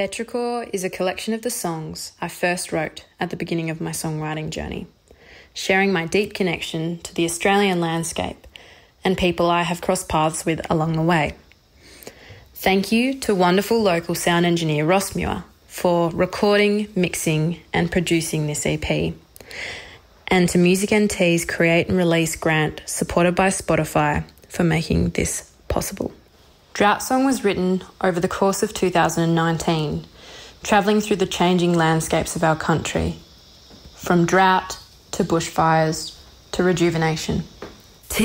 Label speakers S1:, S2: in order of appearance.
S1: Petrichor is a collection of the songs I first wrote at the beginning of my songwriting journey, sharing my deep connection to the Australian landscape and people I have crossed paths with along the way. Thank you to wonderful local sound engineer Ross Muir for recording, mixing and producing this EP, and to Music NT's Create and Release grant supported by Spotify for making this possible. Drought Song was written over the course of 2019, travelling through the changing landscapes of our country, from drought to bushfires to rejuvenation.